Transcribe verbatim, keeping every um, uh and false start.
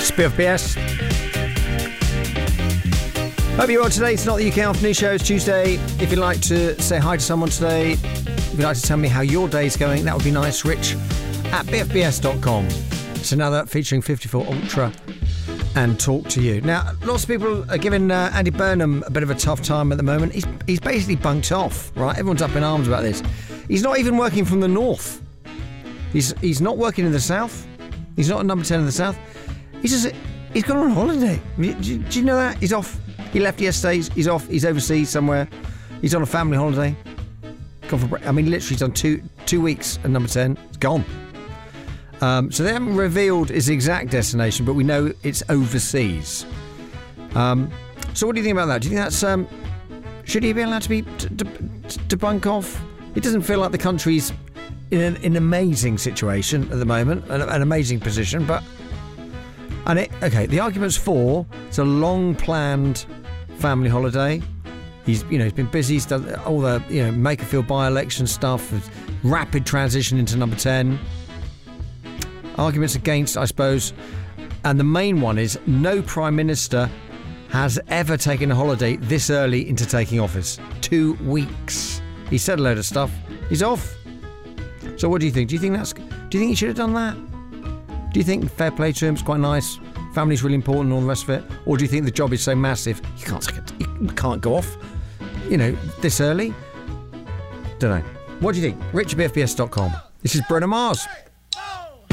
It's B F B S. Hope you're well today. It's not the U K afternoon show. It's Tuesday. If you'd like to say hi to someone today, if you'd like to tell me how your day's going, that would be nice. Rich at b f b s dot com. It's another featuring fifty-four Ultra and Talk to You. Now, lots of people are giving uh, Andy Burnham a bit of a tough time at the moment. He's he's basically bunked off, right? Everyone's up in arms about this. He's not even working from the north. He's he's not working in the south. He's not at number ten in the south. He's just he's gone on holiday. Do, do, do you know that? He's off. He left yesterday. He's, he's off. He's overseas somewhere. He's on a family holiday. Gone for break. I mean, literally, he's done two two weeks at number ten. It's gone. Um, so they haven't revealed his exact destination, but we know it's overseas. Um, so what do you think about that? Do you think that's um, should he be allowed to be to, to, to bunk off? It doesn't feel like the country's in an, an amazing situation at the moment, an, an amazing position, but and it okay. The argument's for it's a long planned family holiday. He's you know he's been busy. He's done all the you know Makerfield by-election stuff. Rapid transition into number ten. Arguments against, I suppose, and the main one is no Prime Minister has ever taken a holiday this early into taking office. Two weeks. He said a load of stuff. He's off. So what do you think? Do you think that's? Do you think he should have done that? Do you think fair play to him? It's quite nice. Family's really important and all the rest of it. Or do you think the job is so massive you can't take it, you can't go off? You know, this early. Don't know. What do you think? Rich at b f b s dot com. This is Bruno Mars.